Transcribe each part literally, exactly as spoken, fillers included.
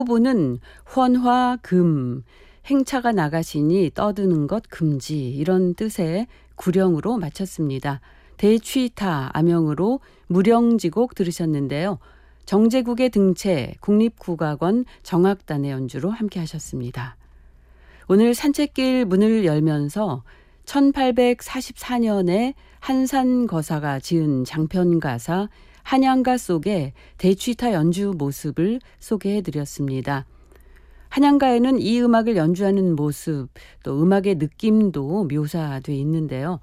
후보는 헌화 금, 행차가 나가시니 떠드는 것 금지 이런 뜻의 구령으로 마쳤습니다. 대취타 암영으로 무령지곡 들으셨는데요. 정제국의 등채 국립국악원 정악단의 연주로 함께 하셨습니다. 오늘 산책길 문을 열면서 천팔백사십사 년에 한산거사가 지은 장편가사 한양가 속의 대취타 연주 모습을 소개해드렸습니다. 한양가에는 이 음악을 연주하는 모습, 또 음악의 느낌도 묘사돼 있는데요.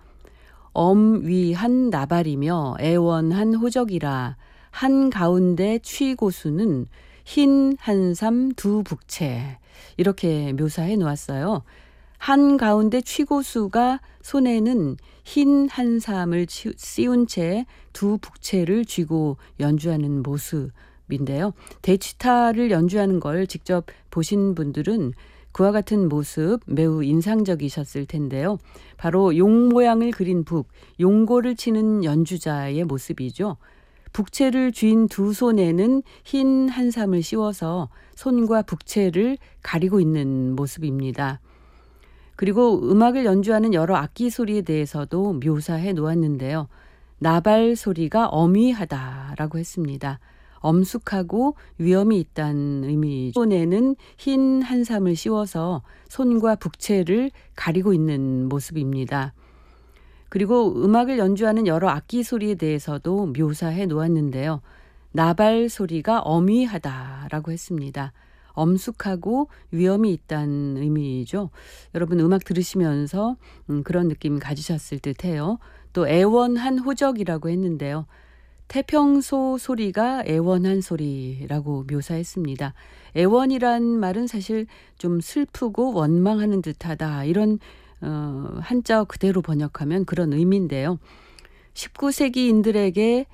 엄위한 나발이며 애원한 호적이라 한가운데 취고수는 흰 한삼 두 북채 이렇게 묘사해 놓았어요. 한가운데 취고수가 손에는 흰 한삼을 씌운 채 두 북채를 쥐고 연주하는 모습인데요. 대치타를 연주하는 걸 직접 보신 분들은 그와 같은 모습 매우 인상적이셨을 텐데요. 바로 용 모양을 그린 북, 용고를 치는 연주자의 모습이죠. 북채를 쥔 두 손에는 흰 한삼을 씌워서 손과 북채를 가리고 있는 모습입니다. 그리고 음악을 연주하는 여러 악기 소리에 대해서도 묘사해 놓았는데요. 나발 소리가 어미하다라고 했습니다. 엄숙하고 위험이 있다는 의미죠. 손에는 흰 한삼을 씌워서 손과 북채를 가리고 있는 모습입니다. 그리고 음악을 연주하는 여러 악기 소리에 대해서도 묘사해 놓았는데요. 나발 소리가 어미하다라고 했습니다. 엄숙하고 위험이 있다는 의미죠. 여러분 음악 들으시면서 음, 그런 느낌 가지셨을 듯해요. 또 애원한 호적이라고 했는데요. 태평소 소리가 애원한 소리라고 묘사했습니다. 애원이란 말은 사실 좀 슬프고 원망하는 듯하다 이런 어, 한자 그대로 번역하면 그런 의미인데요. 십구 세기인들에게